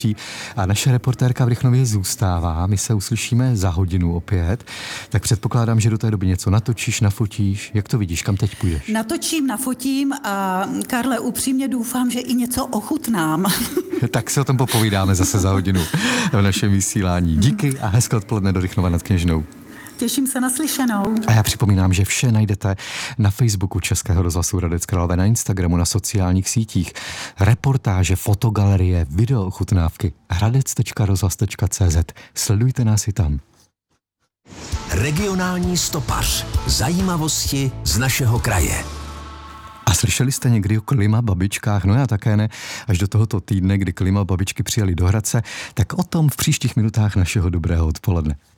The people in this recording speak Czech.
A naše reportérka v Rychnově zůstává, my se uslyšíme za hodinu opět, tak předpokládám, že do té doby něco natočíš, nafotíš, jak to vidíš, kam teď půjdeš? Natočím, nafotím a Karle, upřímně doufám, že i něco ochutnám. Tak se o tom popovídáme zase za hodinu v našem vysílání. Díky a hezké odpoledne do Rychnova nad Kněžnou. Těším se na slyšenou. A já připomínám, že vše najdete na Facebooku Českého rozhlasu Hradec Králové, na Instagramu, na sociálních sítích. Reportáže, fotogalerie, videoochutnávky hradec.rozhlas.cz. Sledujte nás i tam. Regionální stopař. Zajímavosti z našeho kraje. A slyšeli jste někdy o klima babičkách? No já také ne. Až do tohoto týdne, kdy klima babičky přijeli do Hradce, tak o tom v příštích minutách našeho dobrého odpoledne.